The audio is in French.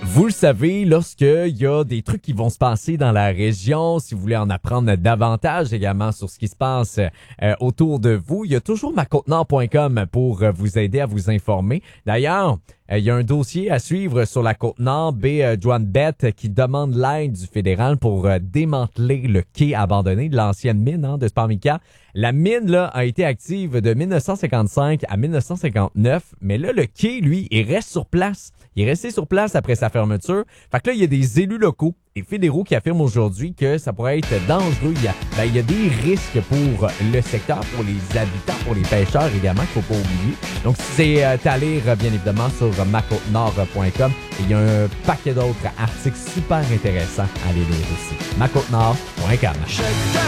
Vous le savez, lorsqu'il y a des trucs qui vont se passer dans la région, si vous voulez en apprendre davantage également sur ce qui se passe autour de vous, il y a toujours macotenord.com pour vous aider à vous informer. D'ailleurs, il y a un dossier à suivre sur la Côte-Nord, baie Juan-Beth, qui demande l'aide du fédéral pour démanteler le quai abandonné de l'ancienne mine de Sparmica. La mine là a été active de 1955 à 1959, mais là, le quai, lui, il reste sur place. Il est resté sur place après sa fermeture. Fait que là, il y a des élus locaux et fédéraux qui affirment aujourd'hui que ça pourrait être dangereux. Il y a des risques pour le secteur, pour les habitants, pour les pêcheurs également, qu'il faut pas oublier. Donc, c'est à lire, bien évidemment, sur macotenord.com. Et il y a un paquet d'autres articles super intéressants à aller lire aussi. macotenord.com.